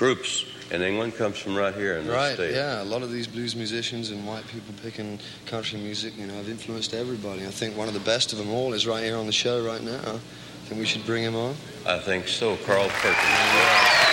groups in England comes from right here in this state. Right, yeah. A lot of these blues musicians and white people picking country music, have influenced everybody. I think one of the best of them all is right here on the show right now. I think we should bring him on. I think so, Carl Perkins. Yeah.